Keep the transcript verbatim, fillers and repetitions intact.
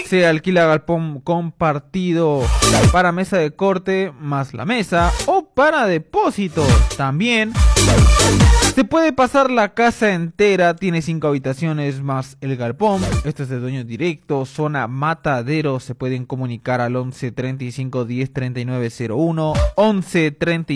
Se alquila galpón compartido para mesa de corte más la mesa o para depósitos. También se puede pasar la casa entera, tiene cinco habitaciones más el galpón. Esto es de dueño directo, zona Matadero. Se pueden comunicar al once treinta y cinco diez treinta y nueve cero uno, once treinta